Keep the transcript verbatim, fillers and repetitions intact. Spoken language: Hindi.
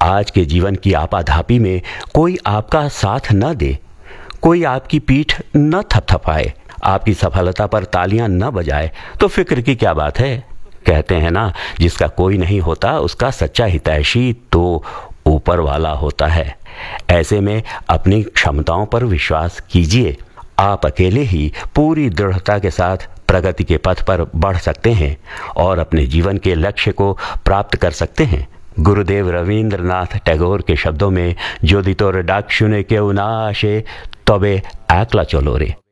आज के जीवन की आपाधापी में कोई आपका साथ न दे, कोई आपकी पीठ न थपथपाए, आपकी सफलता पर तालियां न बजाए, तो फिक्र की क्या बात है। कहते हैं ना, जिसका कोई नहीं होता उसका सच्चा हितैषी तो ऊपर वाला होता है। ऐसे में अपनी क्षमताओं पर विश्वास कीजिए। आप अकेले ही पूरी दृढ़ता के साथ प्रगति के पथ पर बढ़ सकते हैं और अपने जीवन के लक्ष्य को प्राप्त कर सकते हैं। गुरुदेव रवींद्रनाथ टैगोर के शब्दों में, যদি তোর ডাক শুনে কেউ না আসে তবে একলা চলো রে।